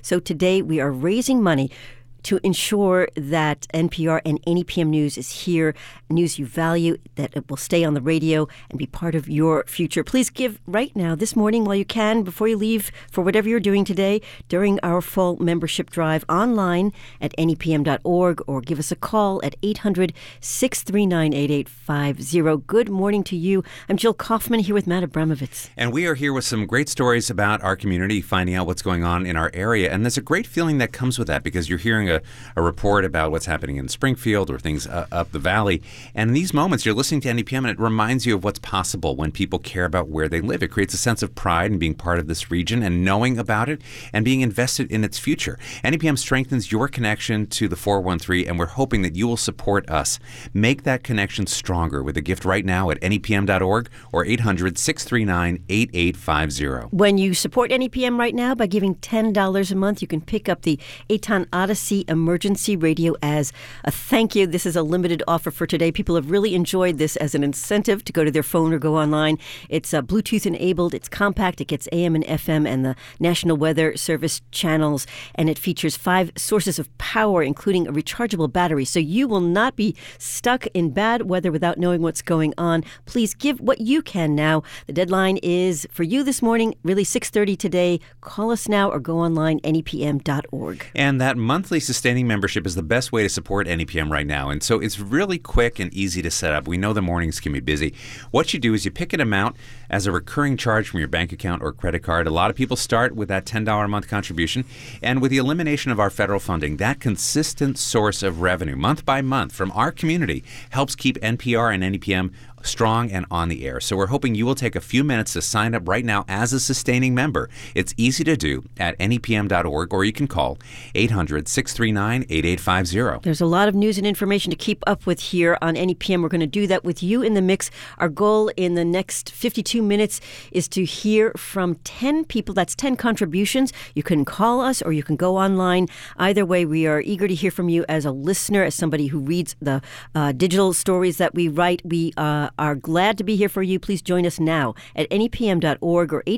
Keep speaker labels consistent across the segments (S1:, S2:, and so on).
S1: So today we are raising money to ensure that NPR and NEPM News is here, news you value, that it will stay on the radio and be part of your future. Please give right now, this morning, while you can, before you leave for whatever you're doing today, during our full membership drive online at nepm.org, or give us a call at 800-639-8850. Good morning to you. I'm Jill Kaufman here with Matt Abramovitz.
S2: And we are here with some great stories about our community, finding out what's going on in our area. And there's a great feeling that comes with that, because you're hearing a report about what's happening in Springfield or things up the valley. And in these moments, you're listening to NEPM, and it reminds you of what's possible when people care about where they live. It creates a sense of pride in being part of this region and knowing about it and being invested in its future. NEPM strengthens your connection to the 413, and we're hoping that you will support us. Make that connection stronger with a gift right now at nepm.org or 800-639-8850.
S1: When you support NEPM right now by giving $10 a month, you can pick up the Eitan Odyssey Emergency Radio as a thank you. This is a limited offer for today. People have really enjoyed this as an incentive to go to their phone or go online. It's Bluetooth enabled. It's compact. It gets AM and FM and the National Weather Service channels, and it features 5 sources of power, including a rechargeable battery, so you will not be stuck in bad weather without knowing what's going on. Please give what you can now. The deadline is for you this morning, really 6:30 today. Call us now or go online, nepm.org.
S2: And that monthly sustaining membership is the best way to support NEPM right now. And so it's really quick and easy to set up. We know the mornings can be busy. What you do is you pick an amount as a recurring charge from your bank account or credit card. A lot of people start with that $10 a month contribution. And with the elimination of our federal funding, that consistent source of revenue month by month from our community helps keep NPR and NEPM strong and on the air. So we're hoping you will take a few minutes to sign up right now as a sustaining member. It's easy to do at nepm.org, or you can call 800-639-8850.
S1: There's a lot of news and information to keep up with here on NEPM. We're going to do that with you in the mix. Our goal in the next 52 minutes is to hear from 10 people. That's 10 contributions. You can call us or you can go online. Either way, we are eager to hear from you as a listener, as somebody who reads the digital stories that we write. We are glad to be here for you. Please join us now at nepm.org or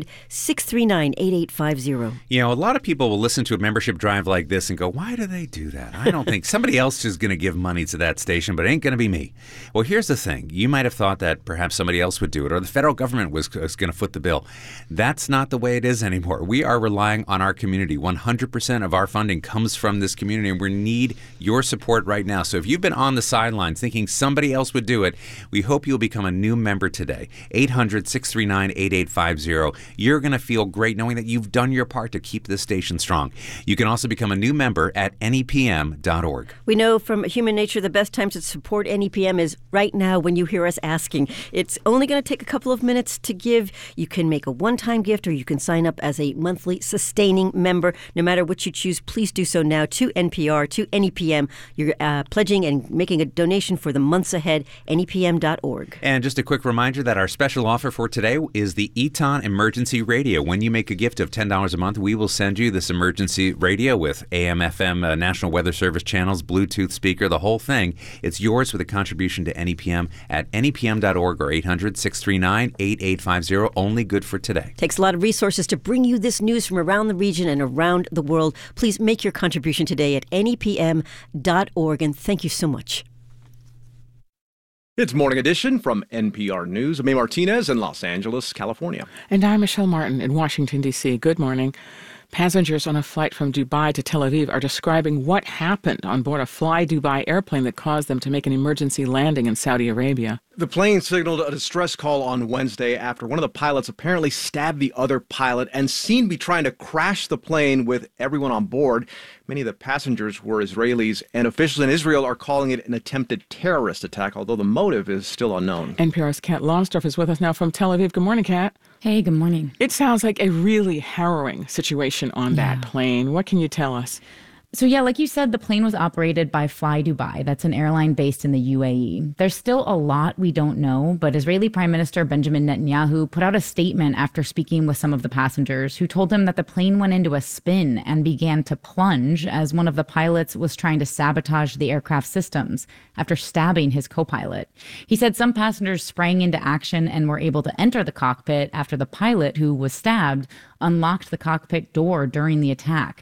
S1: 800-639-8850.
S2: You know, a lot of people will listen to a membership drive like this and go, why do they do that? I don't think somebody else is going to give money to that station, but it ain't going to be me. Well, here's the thing. You might have thought that perhaps somebody else would do it, or the federal government was going to foot the bill. That's not the way it is anymore. We are relying on our community. 100% of our funding comes from this community, and we need your support right now. So if you've been on the sidelines thinking somebody else would do it, we hope you'll become a new member today. 800-639-8850. You're going to feel great knowing that you've done your part to keep this station strong. You can also become a new member at nepm.org.
S1: We know from human nature the best time to support NEPM is right now when you hear us asking. It's only going to take a couple of minutes to give. You can make a one-time gift, or you can sign up as a monthly sustaining member. No matter what you choose, please do so now to NPR, to NEPM. You're pledging and making a donation for the months ahead, nepm.org.
S2: And just a quick reminder that our special offer for today is the Eitan Emergency Radio. When you make a gift of $10 a month, we will send you this emergency radio with AM, FM, National Weather Service channels, Bluetooth speaker, the whole thing. It's yours with a contribution to NEPM at nepm.org or 800-639-8850. Only good for today.
S1: Takes a lot of resources to bring you this news from around the region and around the world. Please make your contribution today at nepm.org, and thank you so much.
S3: It's Morning Edition from NPR News. I'm May Martinez in Los Angeles, California.
S4: And I'm Michelle Martin in Washington, D.C. Good morning. Passengers on a flight from Dubai to Tel Aviv are describing what happened on board a Fly Dubai airplane that caused them to make an emergency landing in Saudi Arabia.
S3: The plane signaled a distress call on Wednesday after one of the pilots apparently stabbed the other pilot and seemed to be trying to crash the plane with everyone on board. Many of the passengers were Israelis, and officials in Israel are calling it an attempted terrorist attack, although the motive is still unknown.
S4: NPR's Kat Lomsdorf is with us now from Tel Aviv. Good morning, Kat.
S5: Hey, good morning.
S4: It sounds like a really harrowing situation on that plane. What can you tell us?
S5: So yeah, like you said, the plane was operated by Fly Dubai. That's an airline based in the UAE. There's still a lot we don't know, but Israeli Prime Minister Benjamin Netanyahu put out a statement after speaking with some of the passengers who told him that the plane went into a spin and began to plunge as one of the pilots was trying to sabotage the aircraft systems after stabbing his co-pilot. He said some passengers sprang into action and were able to enter the cockpit after the pilot, who was stabbed, unlocked the cockpit door during the attack.